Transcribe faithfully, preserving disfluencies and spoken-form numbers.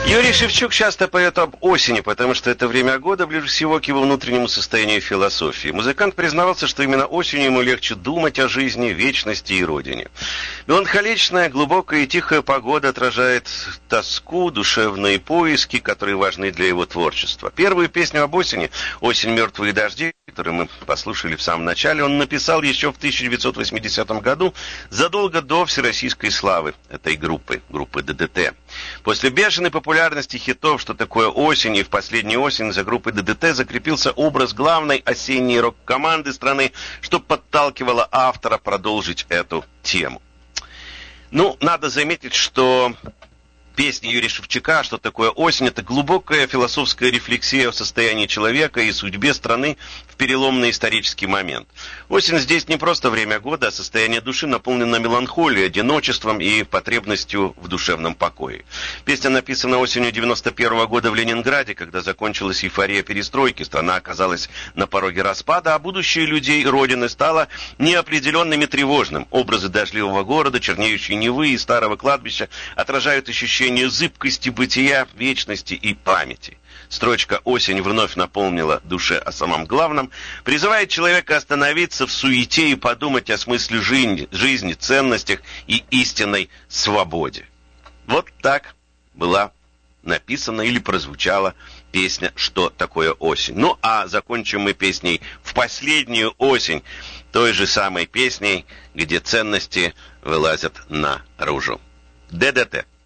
Юрий Шевчук часто поет об осени, потому что это время года ближе всего к его внутреннему состоянию философии. Музыкант признавался, что именно осенью ему легче думать о жизни, вечности и родине. Меланхоличная, глубокая и тихая погода отражает тоску, душевные поиски, которые важны для его творчества. Первую песню об осени «Осень, мертвые дожди», которую мы послушали в самом начале, он написал еще в тысяча девятьсот восьмидесятом году, задолго до всероссийской славы этой группы, группы ДДТ. После бешеной популярности хитов «Что такое осень» и в последнюю осень за группой ДДТ закрепился образ главной осенней рок-команды страны, что подталкивало автора продолжить эту тему. Ну, надо заметить, что песня Юрия Шевчука «Что такое осень» — это глубокая философская рефлексия о состоянии человека и судьбе страны в переломный исторический момент. Осень здесь не просто время года, а состояние души наполнено меланхолией, одиночеством и потребностью в душевном покое. Песня написана осенью девяносто первого года в Ленинграде, когда закончилась эйфория перестройки, страна оказалась на пороге распада, а будущее людей Родины стало неопределенным и тревожным. Образы дождливого города, чернеющей Невы и старого кладбища отражают ощущение зыбкости бытия, вечности и памяти. Строчка «Осень» вновь напомнила душе о самом главном, призывает человека остановиться в суете и подумать о смысле жизни, жизни, ценностях и истинной свободе. Вот так была написана или прозвучала песня «Что такое осень». Ну, а закончим мы песней «В последнюю осень», той же самой песней, где ценности вылазят наружу. ДДТ.